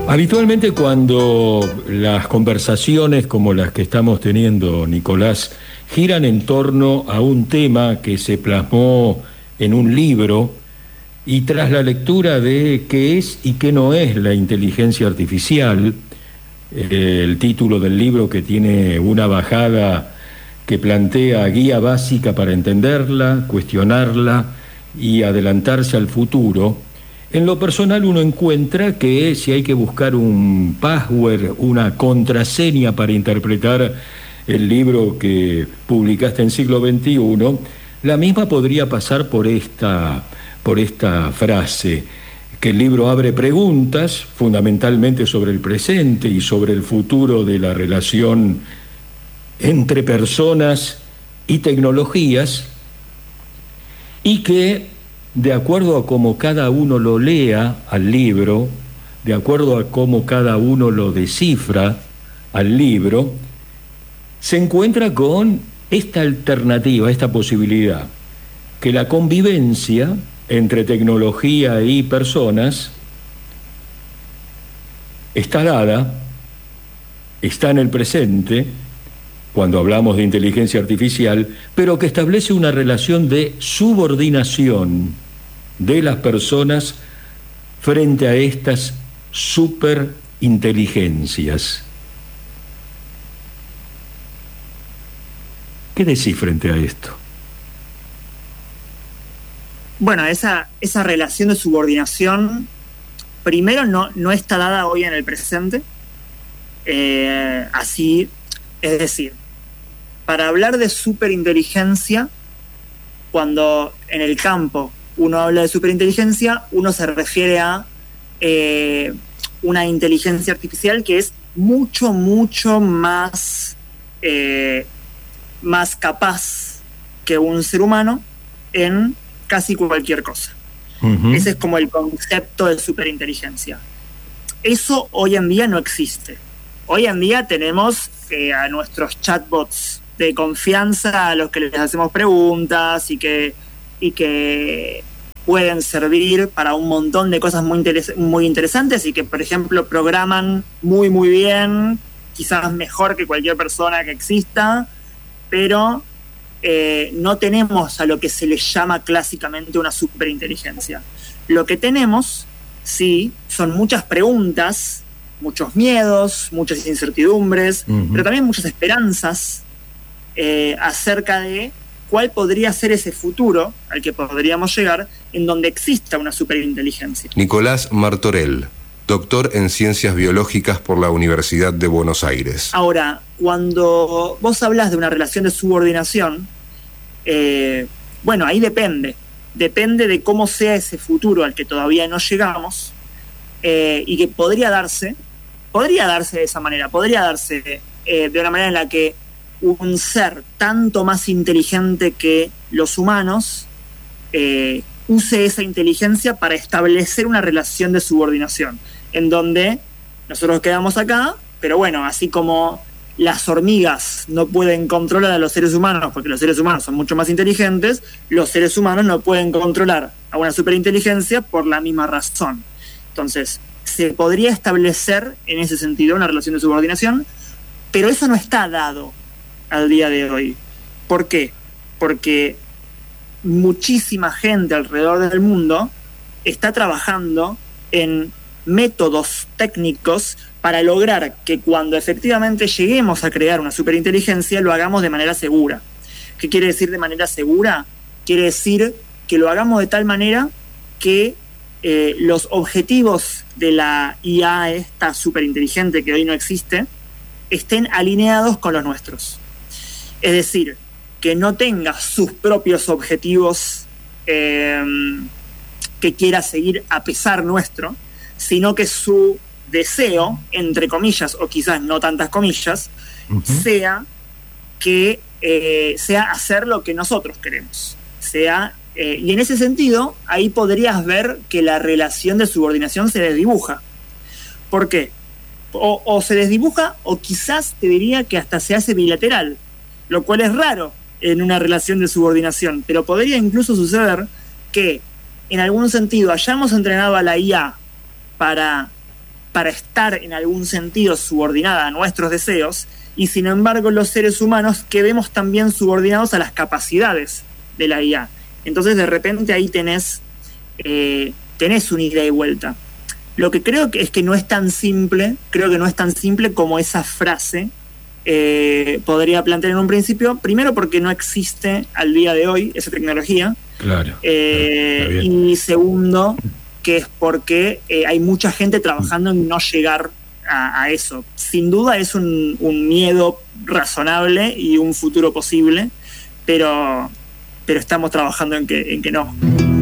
Habitualmente cuando las conversaciones como las que estamos teniendo, Nicolás, giran en torno a un tema que se plasmó en un libro y tras la lectura de qué es y qué no es la inteligencia artificial, el título del libro que tiene una bajada que plantea guía básica para entenderla, cuestionarla y adelantarse al futuro. En lo personal uno encuentra que si hay que buscar un password, una contraseña para interpretar el libro que publicaste en Siglo XXI, la misma podría pasar por esta frase, que el libro abre preguntas fundamentalmente sobre el presente y sobre el futuro de la relación entre personas y tecnologías, y que de acuerdo a cómo cada uno lo lea al libro, de acuerdo a cómo cada uno lo descifra al libro, se encuentra con esta alternativa, esta posibilidad, que la convivencia entre tecnología y personas está dada, está en el presente, cuando hablamos de inteligencia artificial, pero que establece una relación de subordinación de las personas frente a estas superinteligencias. ¿Qué decís frente a esto? Bueno, esa relación de subordinación, primero, no está dada hoy en el presente. Así, es decir, para hablar de superinteligencia, cuando en el campo uno habla de superinteligencia, uno se refiere a una inteligencia artificial que es mucho más capaz que un ser humano en casi cualquier cosa. Uh-huh. Ese es como el concepto de superinteligencia. Eso hoy en día no existe. Hoy en día tenemos a nuestros chatbots de confianza a los que les hacemos preguntas y que pueden servir para un montón de cosas muy interesantes y que, por ejemplo, programan muy bien, quizás mejor que cualquier persona que exista, pero no tenemos a lo que se le llama clásicamente una superinteligencia. Lo que tenemos, sí, son muchas preguntas, muchos miedos, muchas incertidumbres, uh-huh, pero también muchas esperanzas acerca de cuál podría ser ese futuro al que podríamos llegar en donde exista una superinteligencia. Nicolás Martorell, doctor en Ciencias Biológicas por la Universidad de Buenos Aires. Ahora, cuando vos hablas de una relación de subordinación, bueno, ahí depende de cómo sea ese futuro al que todavía no llegamos, y que podría darse de esa manera, podría darse de una manera en la que un ser tanto más inteligente que los humanos use esa inteligencia para establecer una relación de subordinación, en donde nosotros quedamos acá, pero bueno, así como las hormigas no pueden controlar a los seres humanos porque los seres humanos son mucho más inteligentes, los seres humanos no pueden controlar a una superinteligencia por la misma razón. Entonces, se podría establecer en ese sentido una relación de subordinación, pero eso no está dado al día de hoy. ¿Por qué? Porque muchísima gente alrededor del mundo está trabajando en métodos técnicos para lograr que cuando efectivamente lleguemos a crear una superinteligencia lo hagamos de manera segura. ¿Qué quiere decir de manera segura? Quiere decir que lo hagamos de tal manera que los objetivos de la IA, esta superinteligente que hoy no existe, estén alineados con los nuestros. Es decir, que no tenga sus propios objetivos que quiera seguir a pesar nuestro, sino que su deseo, entre comillas, o quizás no tantas comillas, uh-huh, sea hacer lo que nosotros queremos. Y en ese sentido, ahí podrías ver que la relación de subordinación se desdibuja. ¿Por qué? O se desdibuja, o quizás te diría que hasta se hace bilateral, lo cual es raro en una relación de subordinación, pero podría incluso suceder que en algún sentido hayamos entrenado a la IA para para estar en algún sentido subordinada a nuestros deseos, y sin embargo los seres humanos quedemos también subordinados a las capacidades de la IA. Entonces de repente ahí tenés un ida y vuelta. Lo que creo que es que no es tan simple, como esa frase podría plantear en un principio, primero porque no existe al día de hoy esa tecnología, claro, y segundo, que es porque hay mucha gente trabajando en no llegar a eso. Sin duda es un miedo razonable y un futuro posible, pero estamos trabajando en que no.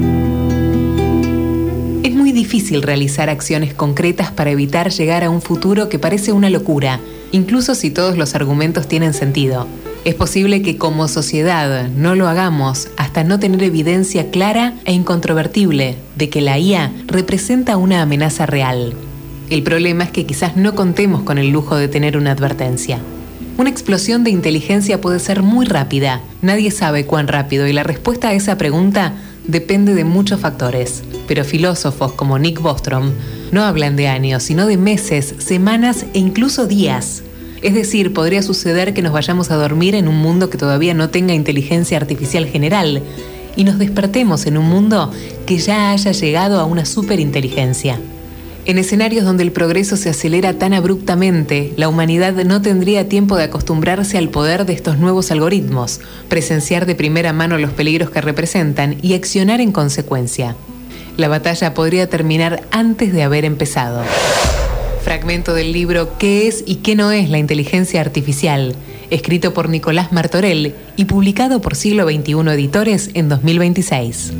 Es muy difícil realizar acciones concretas para evitar llegar a un futuro que parece una locura, incluso si todos los argumentos tienen sentido. Es posible que como sociedad no lo hagamos hasta no tener evidencia clara e incontrovertible de que la IA representa una amenaza real. El problema es que quizás no contemos con el lujo de tener una advertencia. Una explosión de inteligencia puede ser muy rápida. Nadie sabe cuán rápido, y la respuesta a esa pregunta depende de muchos factores. Pero filósofos como Nick Bostrom no hablan de años, sino de meses, semanas e incluso días. Es decir, podría suceder que nos vayamos a dormir en un mundo que todavía no tenga inteligencia artificial general y nos despertemos en un mundo que ya haya llegado a una superinteligencia. En escenarios donde el progreso se acelera tan abruptamente, la humanidad no tendría tiempo de acostumbrarse al poder de estos nuevos algoritmos, presenciar de primera mano los peligros que representan y accionar en consecuencia. La batalla podría terminar antes de haber empezado. Fragmento del libro ¿Qué es y qué no es la inteligencia artificial?, escrito por Nicolás Martorell y publicado por Siglo XXI Editores en 2026.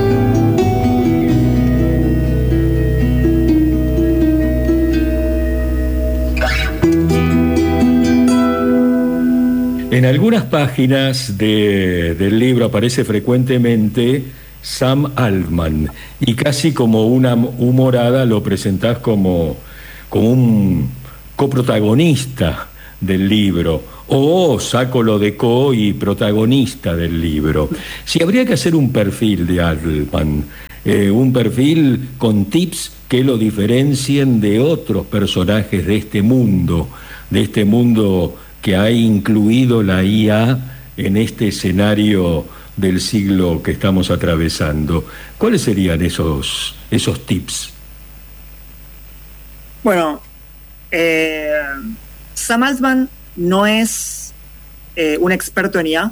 En algunas páginas del libro aparece frecuentemente Sam Altman, y casi como una humorada lo presentás como un coprotagonista del libro, o saco lo de co y protagonista del libro. Si habría que hacer un perfil de Altman, un perfil con tips que lo diferencien de otros personajes de este mundo que ha incluido la IA en este escenario del siglo que estamos atravesando, ¿cuáles serían esos tips? Bueno, Sam Altman no es un experto en IA.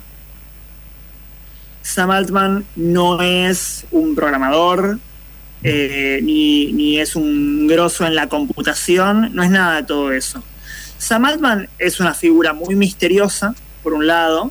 Sam Altman no es un programador, ni es un grosso en la computación, no es nada de todo eso. Sam Altman es una figura muy misteriosa, por un lado,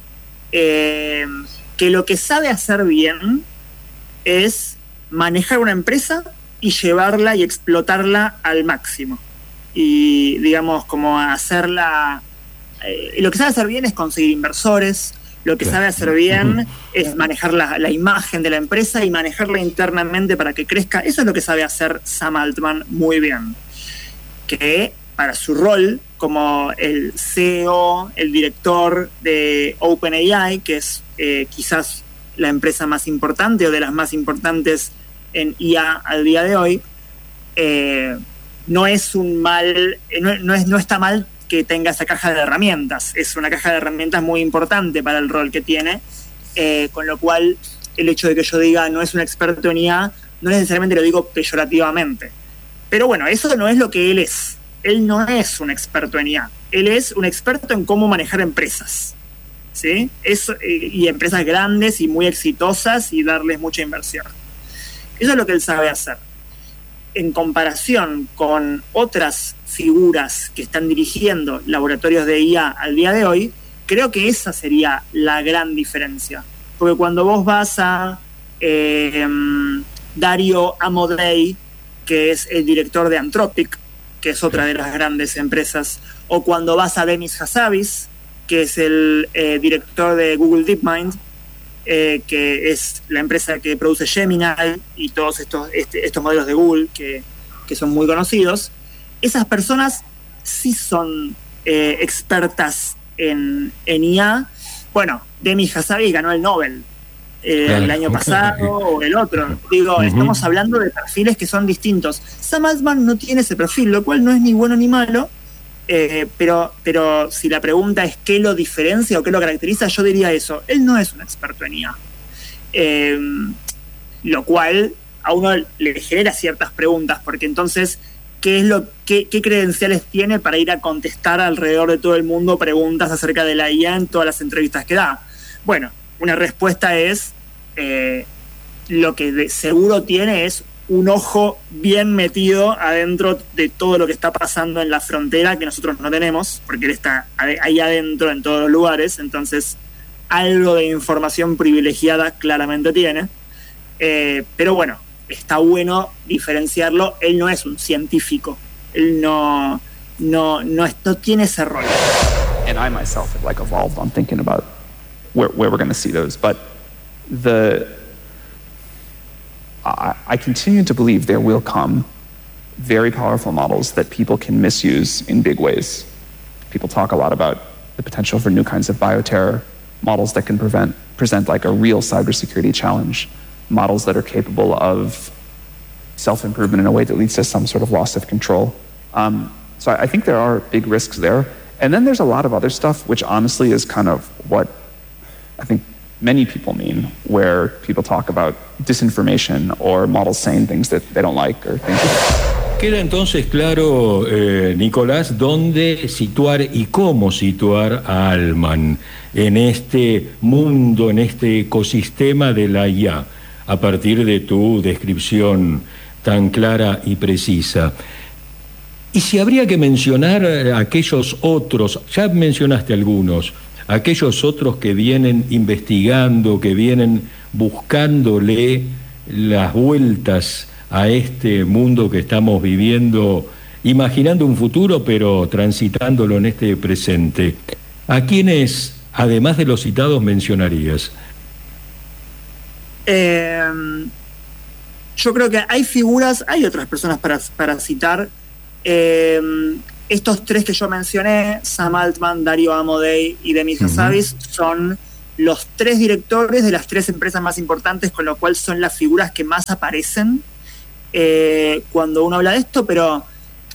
que lo que sabe hacer bien es manejar una empresa y llevarla y explotarla al máximo. Y, digamos, como hacerla... lo que sabe hacer bien es conseguir inversores, lo que sabe hacer bien es manejar la imagen de la empresa y manejarla internamente para que crezca. Eso es lo que sabe hacer Sam Altman muy bien. Que para su rol como el CEO, el director de OpenAI, que es quizás la empresa más importante o de las más importantes en IA al día de hoy, no está mal que tenga esa caja de herramientas. Es una caja de herramientas muy importante para el rol que tiene, con lo cual el hecho de que yo diga no es un experto en IA, no necesariamente lo digo peyorativamente. Pero bueno, eso no es lo que él es. Él no es un experto en IA. Él es un experto en cómo manejar empresas, ¿sí? Y empresas grandes y muy exitosas y darles mucha inversión. Eso es lo que él sabe hacer. En comparación con otras figuras que están dirigiendo laboratorios de IA al día de hoy, creo que esa sería la gran diferencia. Porque cuando vos vas a Dario Amodei, que es el director de Anthropic, que es otra de las grandes empresas, o cuando vas a Demis Hassabis, que es el director de Google DeepMind, que es la empresa que produce Gemini y todos estos modelos de Google que son muy conocidos, esas personas sí son expertas en IA. Bueno, Demis Hassabis ganó el Nobel el año pasado o el otro. Digo, estamos hablando de perfiles que son distintos. Sam Altman no tiene ese perfil, lo cual no es ni bueno ni malo, pero si la pregunta es qué lo diferencia o qué lo caracteriza, yo diría eso. Él no es un experto en IA. Lo cual a uno le genera ciertas preguntas, porque entonces, ¿qué credenciales tiene para ir a contestar alrededor de todo el mundo preguntas acerca de la IA en todas las entrevistas que da? Bueno, una respuesta es, lo que seguro tiene es un ojo bien metido adentro de todo lo que está pasando en la frontera, que nosotros no tenemos, porque él está ahí adentro en todos los lugares, entonces algo de información privilegiada claramente tiene. Pero bueno, está bueno diferenciarlo. Él no es un científico, él no tiene ese rol. And I myself have evolved on thinking about where we're going to see those, but I continue to believe there will come very powerful models that people can misuse in big ways. People talk a lot about the potential for new kinds of bioterror, models that can present a real cybersecurity challenge, models that are capable of self-improvement in a way that leads to some sort of loss of control. So I think there are big risks there. And then there's a lot of other stuff, which honestly is kind of what I think many people mean, where people talk about disinformation or models saying things that they don't like or things like that. Queda entonces claro, Nicolás, dónde situar y cómo situar a Altman en este mundo, en este ecosistema de la IA, a partir de tu descripción tan clara y precisa. Y si habría que mencionar aquellos otros, ya mencionaste algunos, aquellos otros que vienen investigando, que vienen buscándole las vueltas a este mundo que estamos viviendo, imaginando un futuro, pero transitándolo en este presente. ¿A quiénes, además de los citados, mencionarías? Yo creo que hay figuras, hay otras personas para citar. Estos tres que yo mencioné, Sam Altman, Dario Amodei y Demis Hassabis, son los tres directores de las tres empresas más importantes, con lo cual son las figuras que más aparecen cuando uno habla de esto, pero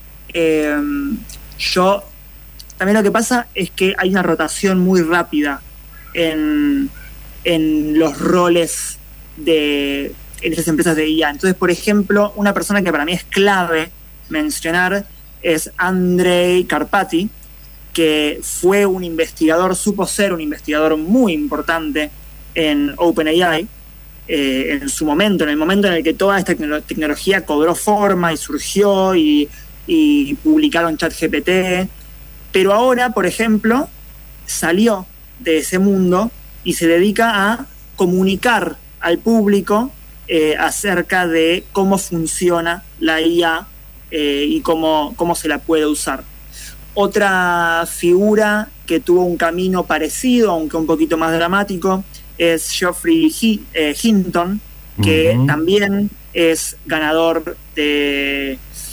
yo también lo que pasa es que hay una rotación muy rápida en los roles en esas empresas de IA. Entonces, por ejemplo, una persona que para mí es clave mencionar es Andrej Karpathy, que fue un investigador, supo ser un investigador muy importante en OpenAI en su momento, en el momento en el que toda esta tecnología cobró forma y surgió y publicaron ChatGPT, pero ahora, por ejemplo, salió de ese mundo y se dedica a comunicar al público acerca de cómo funciona la IA y cómo se la puede usar. Otra figura que tuvo un camino parecido, aunque un poquito más dramático, es Geoffrey Hinton, que también es ganador de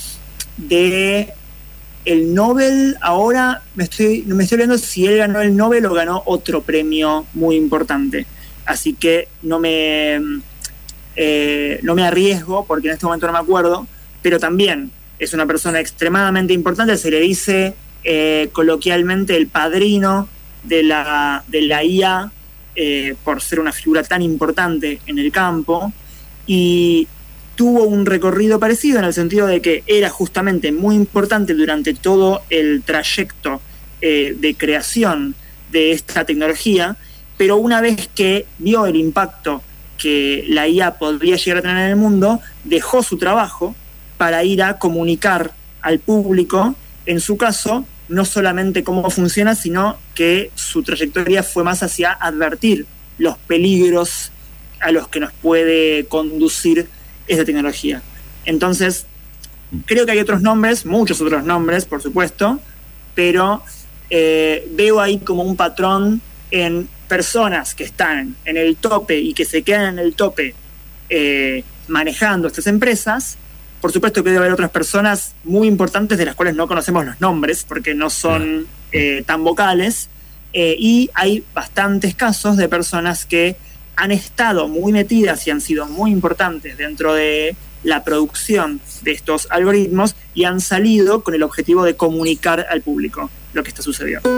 el Nobel. Ahora me estoy viendo si él ganó el Nobel o ganó otro premio muy importante. Así que no me arriesgo, porque en este momento no me acuerdo, pero también es una persona extremadamente importante. Se le dice coloquialmente el padrino de la IA, por ser una figura tan importante en el campo, y tuvo un recorrido parecido en el sentido de que era justamente muy importante durante todo el trayecto de creación de esta tecnología, pero una vez que vio el impacto que la IA podría llegar a tener en el mundo, dejó su trabajo para ir a comunicar al público, en su caso, no solamente cómo funciona, sino que su trayectoria fue más hacia advertir los peligros a los que nos puede conducir esta tecnología. Entonces, creo que hay otros nombres, muchos otros nombres, por supuesto, pero veo ahí como un patrón en personas que están en el tope y que se quedan en el tope manejando estas empresas. Por supuesto que debe haber otras personas muy importantes de las cuales no conocemos los nombres porque no son tan vocales, y hay bastantes casos de personas que han estado muy metidas y han sido muy importantes dentro de la producción de estos algoritmos y han salido con el objetivo de comunicar al público lo que está sucediendo.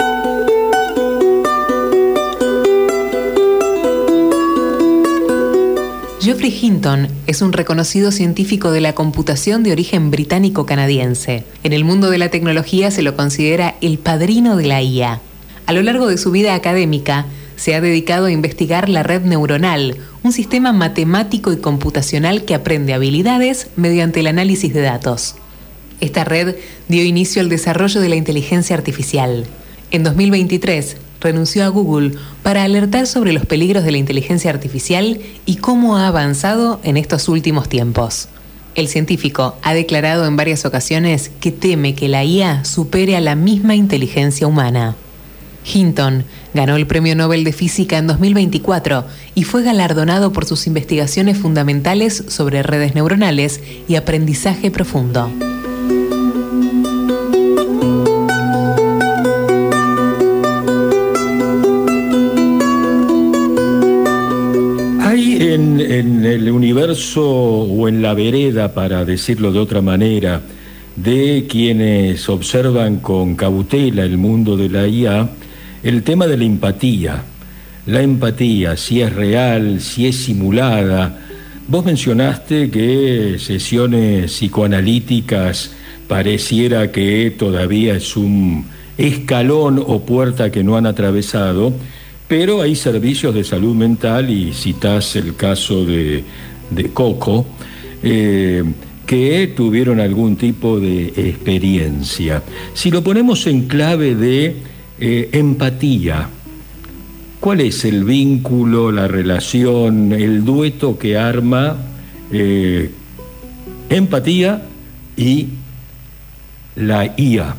Geoffrey Hinton es un reconocido científico de la computación de origen británico-canadiense. En el mundo de la tecnología se lo considera el padrino de la IA. A lo largo de su vida académica, se ha dedicado a investigar la red neuronal, un sistema matemático y computacional que aprende habilidades mediante el análisis de datos. Esta red dio inicio al desarrollo de la inteligencia artificial. En 2023, renunció a Google para alertar sobre los peligros de la inteligencia artificial y cómo ha avanzado en estos últimos tiempos. El científico ha declarado en varias ocasiones que teme que la IA supere a la misma inteligencia humana. Hinton ganó el Premio Nobel de Física en 2024 y fue galardonado por sus investigaciones fundamentales sobre redes neuronales y aprendizaje profundo. En el universo o en la vereda, para decirlo de otra manera, de quienes observan con cautela el mundo de la IA, el tema de la empatía. La empatía, si es real, si es simulada. Vos mencionaste que sesiones psicoanalíticas pareciera que todavía es un escalón o puerta que no han atravesado, pero hay servicios de salud mental, y citás el caso de Coco, que tuvieron algún tipo de experiencia. Si lo ponemos en clave de empatía, ¿cuál es el vínculo, la relación, el dueto que arma empatía y la IA?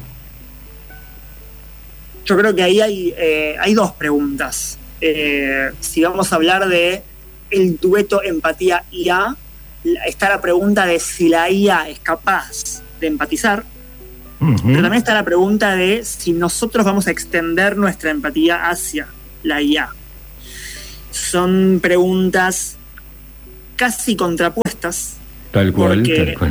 Yo creo que ahí hay dos preguntas. Si vamos a hablar de el dueto empatía-IA, está la pregunta de si la IA es capaz de empatizar, pero también está la pregunta de si nosotros vamos a extender nuestra empatía hacia la IA. Son preguntas casi contrapuestas. Tal cual.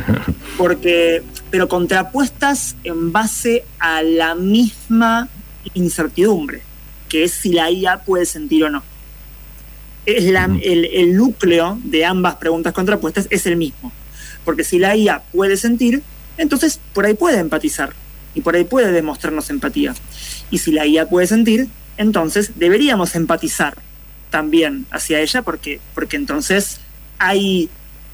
Pero contrapuestas en base a la misma incertidumbre, que es si la IA puede sentir o no. El núcleo de ambas preguntas contrapuestas es el mismo, porque si la IA puede sentir, entonces por ahí puede empatizar y por ahí puede demostrarnos empatía, y si la IA puede sentir, entonces deberíamos empatizar también hacia ella, porque entonces hay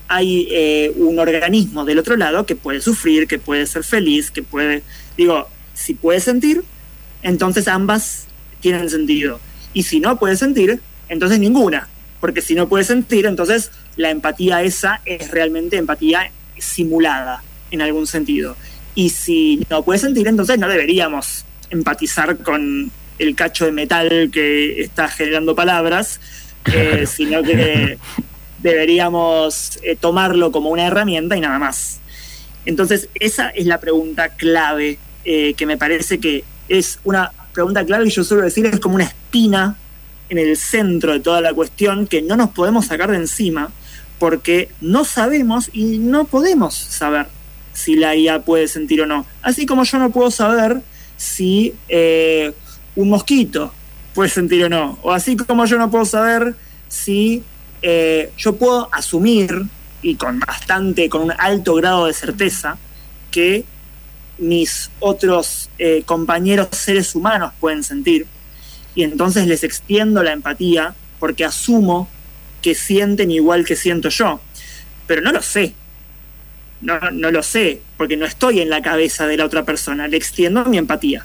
un organismo del otro lado que puede sufrir, que puede ser feliz, que puede, si puede sentir, entonces ambas tienen sentido. Y si no puede sentir, entonces ninguna. Porque si no puede sentir, entonces la empatía esa es realmente empatía simulada, en algún sentido. Y si no puede sentir, entonces no deberíamos empatizar con el cacho de metal que está generando palabras, sino que deberíamos tomarlo como una herramienta y nada más. Entonces, esa es la pregunta clave, que me parece que es una pregunta clave, y yo suelo decir es como una espina en el centro de toda la cuestión que no nos podemos sacar de encima, porque no sabemos y no podemos saber si la IA puede sentir o no. Así como yo no puedo saber si un mosquito puede sentir o no, o así como yo no puedo saber si yo puedo asumir, y con un alto grado de certeza, que mis otros compañeros seres humanos pueden sentir, y entonces les extiendo la empatía porque asumo que sienten igual que siento yo, pero no lo sé, no lo sé, porque no estoy en la cabeza de la otra persona. Le extiendo mi empatía,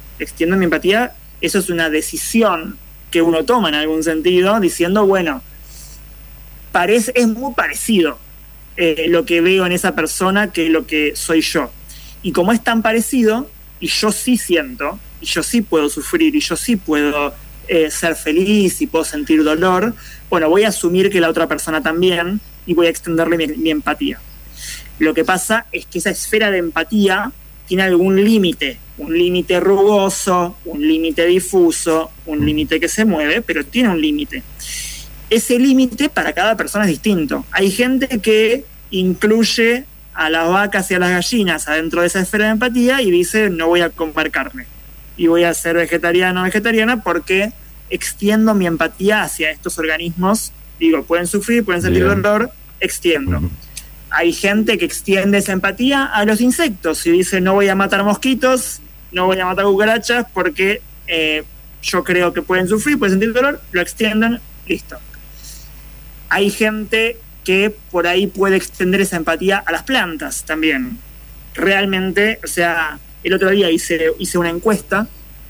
eso es una decisión que uno toma en algún sentido, diciendo, bueno, es muy parecido lo que veo en esa persona que lo que soy yo. Y como es tan parecido, y yo sí siento, y yo sí puedo sufrir, y yo sí puedo ser feliz, y puedo sentir dolor, bueno, voy a asumir que la otra persona también, y voy a extenderle mi empatía. Lo que pasa es que esa esfera de empatía tiene algún límite, un límite rugoso, un límite difuso, un límite que se mueve, pero tiene un límite. ese límite para cada persona es distinto. Hay gente que incluye a las vacas y a las gallinas adentro de esa esfera de empatía y dice, no voy a comer carne y voy a ser vegetariano o vegetariana porque extiendo mi empatía hacia estos organismos. Digo, pueden sufrir, pueden sentir dolor, extiendo. Hay gente que extiende esa empatía a los insectos y dice, no voy a matar mosquitos, no voy a matar cucarachas porque yo creo que pueden sufrir, pueden sentir dolor, lo extienden, listo. Hay gente que por ahí puede extender esa empatía a las plantas también. Realmente, o sea, el otro día hice una encuesta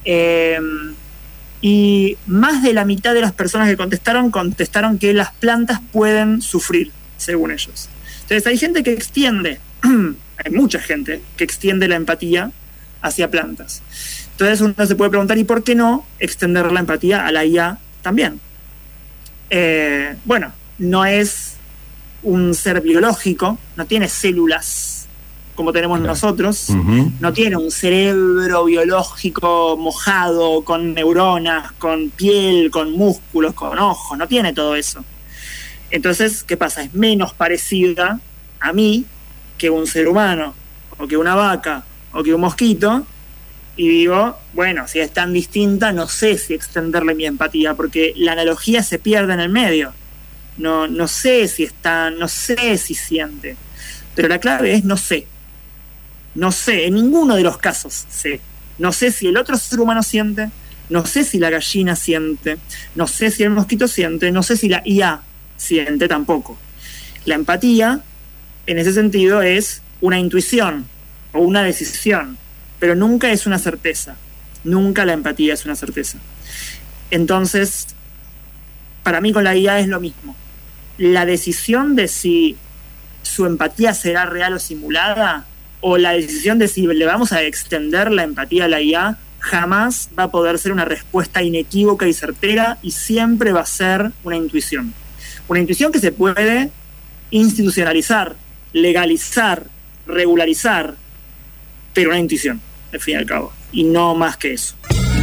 y más de la mitad de las personas que contestaron que las plantas pueden sufrir, según ellos. Entonces hay gente que extiende, hay mucha gente que extiende la empatía hacia plantas. Entonces uno se puede preguntar, ¿y por qué no extender la empatía a la IA también? Bueno, no es un ser biológico, no tiene células como tenemos nosotros, no tiene un cerebro biológico mojado, con neuronas, con piel, con músculos, con ojos, no tiene todo eso. Entonces, ¿qué pasa? Es menos parecida a mí que un ser humano, o que una vaca, o que un mosquito, y digo, bueno, si es tan distinta, no sé si extenderle mi empatía, porque la analogía se pierde en el medio. No sé si está, no sé si siente, pero la clave es no sé. No sé, en ninguno de los casos sé. No sé si el otro ser humano siente, no sé si la gallina siente, no sé si el mosquito siente, no sé si la IA siente tampoco. La empatía, en ese sentido, es una intuición o una decisión, pero nunca es una certeza. Nunca la empatía es una certeza. Entonces, para mí con la IA es lo mismo. La decisión de si su empatía será real o simulada, o la decisión de si le vamos a extender la empatía a la IA, jamás va a poder ser una respuesta inequívoca y certera, y siempre va a ser una intuición. Una intuición que se puede institucionalizar, legalizar, regularizar, pero una intuición, al fin y al cabo, y no más que eso.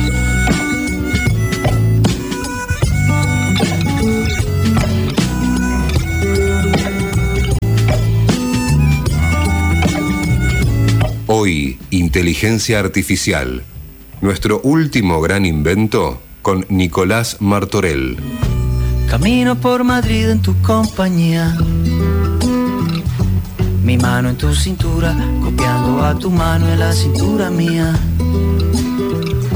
Hoy, inteligencia artificial. Nuestro último gran invento con Nicolás Martorell. Camino por Madrid en tu compañía. Mi mano en tu cintura, copiando a tu mano en la cintura mía.